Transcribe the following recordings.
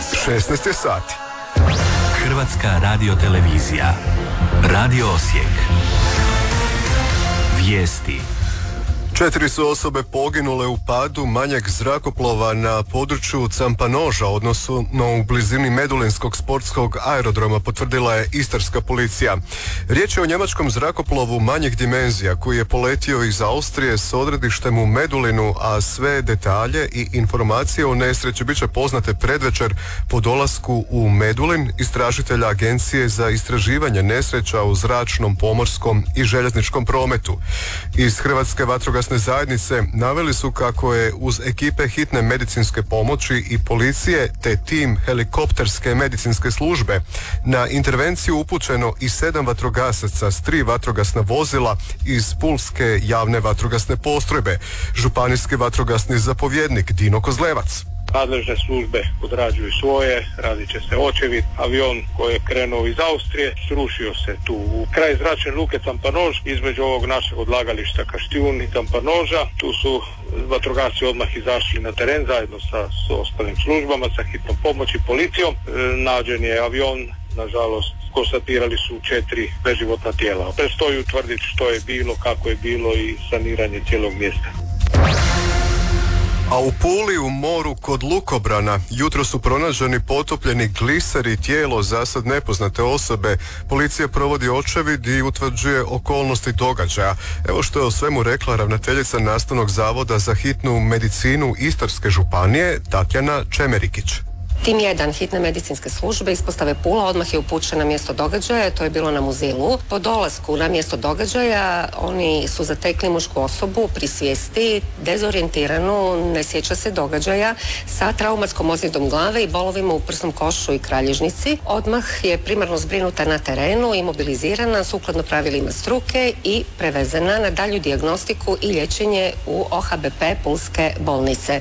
16 je sati. Hrvatska radiotelevizija. Radio Osijek. Vijesti. 4 su osobe poginule u padu manjeg zrakoplova na području Campanoža, odnosno u blizini Medulinskog sportskog aerodroma, potvrdila je istarska policija. Riječ je o njemačkom zrakoplovu manjih dimenzija koji je poletio iz Austrije s odredištem u Medulinu, a sve detalje i informacije o nesreći bit će poznate predvečer po dolasku u Medulin istražitelja Agencije za istraživanje nesreća u zračnom, pomorskom i željezničkom prometu. Iz Hrvatske vatrogasne zajednice naveli su kako je uz ekipe hitne medicinske pomoći i policije te tim helikopterske medicinske službe na intervenciju upućeno i 7 vatrogasaca s 3 vatrogasna vozila iz Pulske javne vatrogasne postrojbe. Županijski vatrogasni zapovjednik Dino Kozlevac. Nadležne službe odrađuju svoje, radit će se očevid. Avion koji je krenuo iz Austrije srušio se tu u kraj zračne luke Campanož, između ovog našeg odlagališta Kaštijun i Campanoža. Tu su vatrogasci odmah izašli na teren zajedno sa ostalim službama, sa hitnom pomoći, policijom. Nađen je avion, nažalost konstatirali su 4 beživotna tijela. Predstoji utvrditi što je bilo, kako je bilo i saniranje cijelog mjesta. A u Puli u moru kod Lukobrana jutro su pronađeni potopljeni gliser i tijelo zasad nepoznate osobe. Policija provodi očevid i utvrđuje okolnosti događaja. Evo što je o svemu rekla ravnateljica Nastavnog zavoda za hitnu medicinu Istarske županije Tatjana Čemerikić. Tim 1 hitne medicinske službe ispostave Pula odmah je upućen na mjesto događaja, to je bilo na Muzilu. Po dolasku na mjesto događaja oni su zatekli mušku osobu pri svijesti, dezorijentiranu, ne sjeća se događaja, sa traumatskom ozljedom glave i bolovima u prsnom košu i kralježnici. Odmah je primarno zbrinuta na terenu, imobilizirana sukladno pravilima struke i prevezena na dalju dijagnostiku i liječenje u OHBP Pulske bolnice.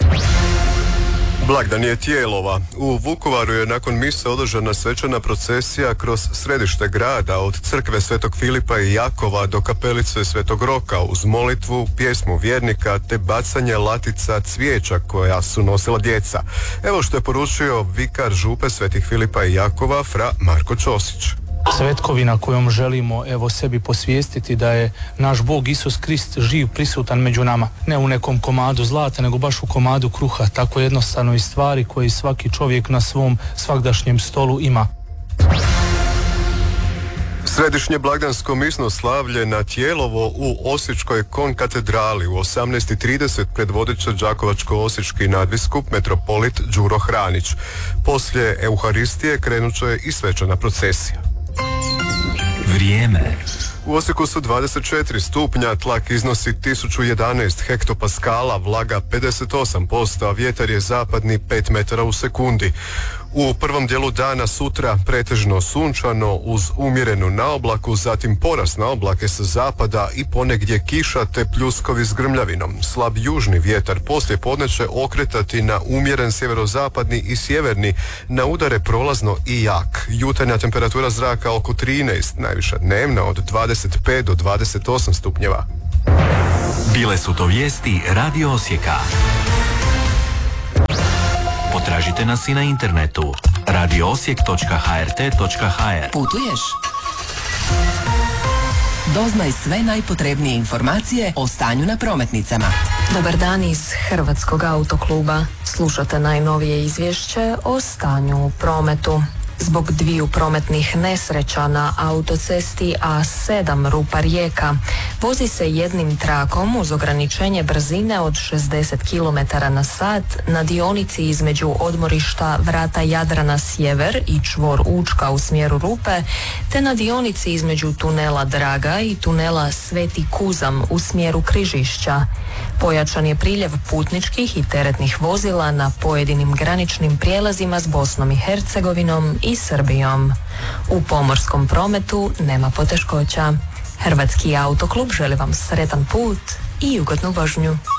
Blagdan je Tijelova. U Vukovaru je nakon mise održana svečana procesija kroz središte grada od crkve Svetog Filipa i Jakova do kapelice Svetog Roka uz molitvu, pjesmu vjernika te bacanje latica cvijeća koja su nosila djeca. Evo što je poručio vikar župe Svetih Filipa i Jakova fra Marko Ćosić. Svetkovina kojom želimo sebi posvijestiti da je naš Bog Isus Krist živ, prisutan među nama. Ne u nekom komadu zlata, nego baš u komadu kruha, tako jednostavnoj stvari koje svaki čovjek na svom svagdašnjem stolu ima. Središnje blagdansko misno slavlje na Tijelovo u Osječkoj konkatedrali u 18:30 predvodit će đakovačko-osječki nadbiskup metropolit Đuro Hranić. Poslije Euharistije krenut će i svečana procesija. Vrijeme. U Osijeku su 24 stupnja, tlak iznosi 1011 hektopaskala, vlaga 58%, a vjetar je zapadni 5 metara u sekundi. U prvom dijelu dana sutra pretežno sunčano uz umjerenu naoblaku, zatim porast naoblake sa zapada i ponegdje kiša te pljuskovi s grmljavinom. Slab južni vjetar poslije podne će okretati na umjeren sjeverozapadni i sjeverni, na udare prolazno i jak. Jutarnja temperatura zraka oko 13, najviša dnevna od 25 do 28 stupnjeva. Bile su to vijesti Radio Osijeka. Potražite nas i na internetu radioosijek.hrt.hr. Putuješ? Doznaj sve najpotrebnije informacije o stanju na prometnicama. Dobar dan iz Hrvatskog autokluba. Slušate najnovije izvješće o stanju u prometu. Zbog 2 prometnih nesreća na autocesti A7 Rupa-Rijeka vozi se jednim trakom uz ograničenje brzine od 60 km/h na dionici između odmorišta Vrata Jadrana sjever i čvor Učka u smjeru Rupe, te na dionici između tunela Draga i tunela Sveti Kuzam u smjeru Križišća. Pojačan je priljev putničkih i teretnih vozila na pojedinim graničnim prijelazima s Bosnom i Hercegovinom i Srbijom. U pomorskom prometu nema poteškoća. Hrvatski autoklub želi vam sretan put i ugodnu vožnju.